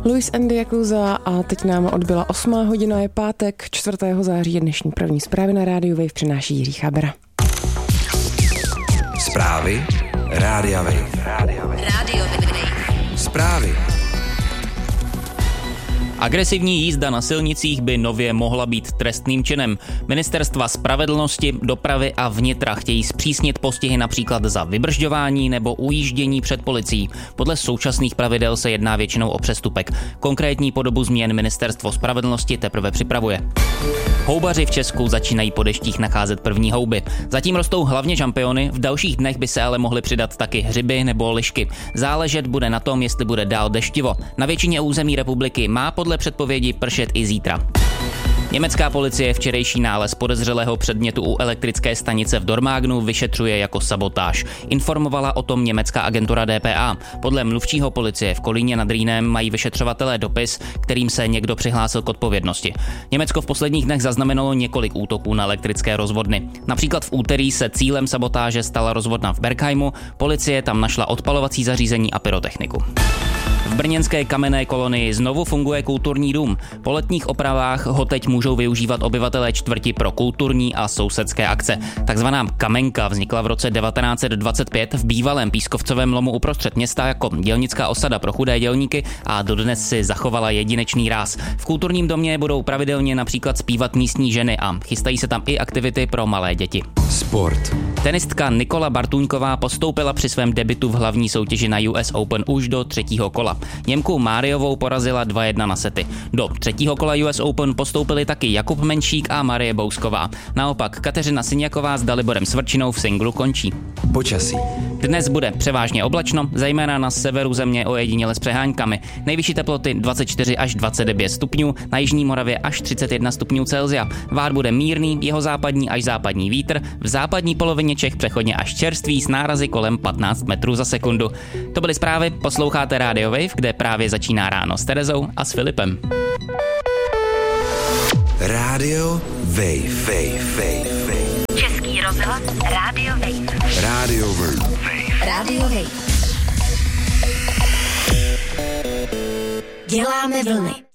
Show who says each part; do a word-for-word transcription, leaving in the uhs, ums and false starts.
Speaker 1: Luis Andy Yakuza a teď nám odbyla osmá hodina, je pátek, čtvrtého září je dnešní první zprávy na rádiu Wave, přináší Jiří Chábera.
Speaker 2: Zprávy Rádia Wave. Rádio Wave. Zprávy.
Speaker 3: Agresivní jízda na silnicích by nově mohla být trestným činem. Ministerstva spravedlnosti, dopravy a vnitra chtějí zpřísnit postihy například za vybržďování nebo ujíždění před policií. Podle současných pravidel se jedná většinou o přestupek. Konkrétní podobu změn Ministerstvo spravedlnosti teprve připravuje. Houbaři v Česku začínají po deštích nacházet první houby. Zatím rostou hlavně šampiony, v dalších dnech by se ale mohly přidat taky hřiby nebo lišky. Záležet bude na tom, jestli bude dál deštivo. Na většině území republiky má podle předpovědi pršet i zítra. Německá policie včerejší nález podezřelého předmětu u elektrické stanice v Dormágnu vyšetřuje jako sabotáž. Informovala o tom německá agentura D P A. Podle mluvčího policie v Kolíně nad Rýnem mají vyšetřovatelé dopis, kterým se někdo přihlásil k odpovědnosti. Německo v posledních dnech zaznamenalo několik útoků na elektrické rozvodny. Například v úterý se cílem sabotáže stala rozvodna v Bergheimu, policie tam našla odpalovací zařízení a pyrotechniku. V brněnské kamenné kolonii znovu funguje kulturní dům. Po letních opravách ho teď můžou využívat obyvatelé čtvrti pro kulturní a sousedské akce. Takzvaná Kamenka vznikla v roce devatenáct set dvacet pět v bývalém pískovcovém lomu uprostřed města jako dělnická osada pro chudé dělníky a dodnes si zachovala jedinečný ráz. V kulturním domě budou pravidelně například zpívat místní ženy a chystají se tam i aktivity pro malé děti.
Speaker 2: Sport.
Speaker 3: Tenistka Nikola Bartuňková postoupila při svém debutu v hlavní soutěži na U S Open už do třetího kola. Němku Máriovou porazila dva jedna na sety. Do třetího kola U S Open postoupili taky Jakub Menšík a Marie Bousková. Naopak Kateřina Syňaková s Daliborem Svrčinou v singlu končí.
Speaker 2: Počasí.
Speaker 3: Dnes bude převážně oblačno, zejména na severu země ojediněle s přeháňkami. Nejvyšší teploty dvacet čtyři až dvacet devět stupňů, na jižní Moravě až třicet jedna stupňů Celsia. Vár bude mírný, jihozápadní až západní vítr, v západní polovině Čech přechodně až čerstvý s nárazy kolem patnáct metrů za sekundu. To byly zprávy, posloucháte Radio Wave, kde právě začíná ráno s Terezou a s Filipem.
Speaker 2: Radio Wave. Wave. Wave. Wave.
Speaker 4: Český rozhlas Radio Wave.
Speaker 2: Radio Wave.
Speaker 4: Radio Wave. Děláme vlny.